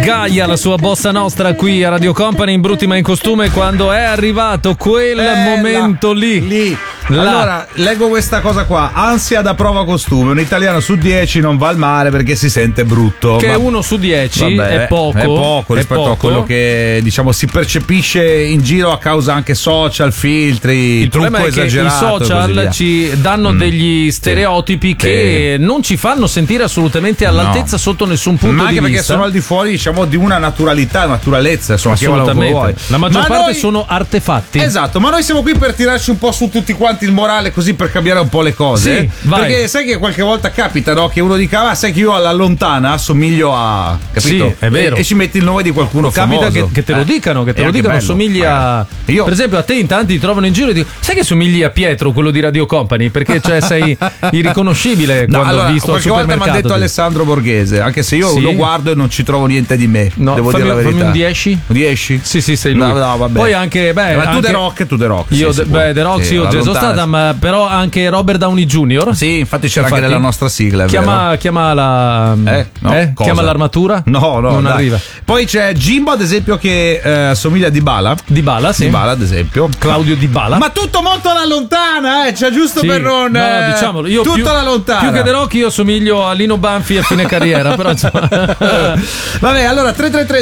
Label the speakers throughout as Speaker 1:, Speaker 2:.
Speaker 1: Gaia, la sua bossa nostra qui a Radio Company in Brutti ma in costume, quando è arrivato quel momento lì.
Speaker 2: Allora, leggo questa cosa qua: ansia da prova costume. Un italiano su 10 non va al mare perché si sente brutto.
Speaker 1: Che 1 su 10 è poco.
Speaker 2: È poco rispetto a quello che diciamo si percepisce in giro a causa anche social, filtri,
Speaker 1: il problema è che i social ci danno degli stereotipi che non ci fanno sentire assolutamente all'altezza sotto nessun punto
Speaker 2: ma
Speaker 1: di
Speaker 2: anche
Speaker 1: vista.
Speaker 2: Perché sono al di fuori, diciamo, di una naturalezza, insomma,
Speaker 1: assolutamente. La maggior parte sono artefatti.
Speaker 2: Esatto, ma noi siamo qui per tirarci un po' su tutti quanti il morale, così per cambiare un po' le cose.
Speaker 1: Sì, vai.
Speaker 2: Perché sai che qualche volta capita, no? Che uno dica: sai che io alla lontana assomiglio a. Capito?
Speaker 1: Sì, è vero.
Speaker 2: E ci metti il nome di qualcuno
Speaker 1: capita
Speaker 2: famoso.
Speaker 1: che te lo dicano, somigli a.
Speaker 2: Io...
Speaker 1: Per esempio, a te in tanti ti trovano in giro e dicono: sai che somigli a Pietro, quello di Radio Company? Perché sei irriconoscibile quando ho visto al supermercato.
Speaker 2: Qualche volta mi ha detto Alessandro Borghese, anche se io lo guardo e non ci trovo niente di me.
Speaker 1: No,
Speaker 2: devo dire la verità.
Speaker 1: Fammi un 10?
Speaker 2: 10?
Speaker 1: Sì, sei lui.
Speaker 2: No, vabbè.
Speaker 1: Poi anche,
Speaker 2: ma tu The Rock.
Speaker 1: Io The Rock, io Jason Statham, però anche Robert Downey Jr.
Speaker 2: Sì, infatti c'era anche nella nostra sigla.
Speaker 1: Chiama la. Chiama l'armatura?
Speaker 2: No,
Speaker 1: non arriva.
Speaker 2: Poi c'è Jimbo, ad esempio, che assomiglia a Dybala.
Speaker 1: Dybala, sì.
Speaker 2: Dybala, ad esempio.
Speaker 1: Claudio Dybala.
Speaker 2: Ma tutto molto alla lontana, cioè giusto per non.
Speaker 1: No, diciamolo, io
Speaker 2: tutto alla lontana.
Speaker 1: Più che The Rock, io somiglio a Lino Banfi a fine carriera, però insomma.
Speaker 2: Vabbè, allora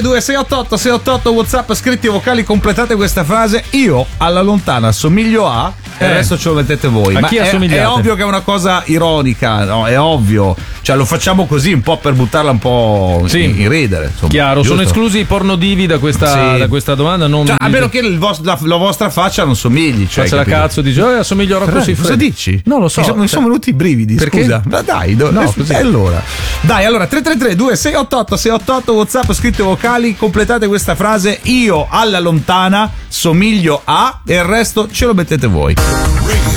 Speaker 2: 333-2688 WhatsApp, scritti vocali, completate questa frase: io alla lontana somiglio a. E il resto ce lo mettete voi.
Speaker 1: A chi assomigliate?
Speaker 2: È ovvio che è una cosa ironica, no? È ovvio. Cioè lo facciamo così un po' per buttarla un po' in ridere. Insomma,
Speaker 1: chiaro,
Speaker 2: giusto?
Speaker 1: sono esclusi i pornodivi da questa domanda. Non
Speaker 2: a meno che la vostra faccia non somigli. Cioè,
Speaker 1: faccia la cazzo, dice assomiglio a Rocco Siffredi.
Speaker 2: Cosa dici?
Speaker 1: Non lo so.
Speaker 2: Mi sono venuti i brividi.
Speaker 1: Perché?
Speaker 2: Scusa. Ma dai,
Speaker 1: così.
Speaker 2: Allora. Dai, allora 333-2688 WhatsApp, scritte vocali, completate questa frase: io alla lontana somiglio a, e il resto ce lo mettete voi.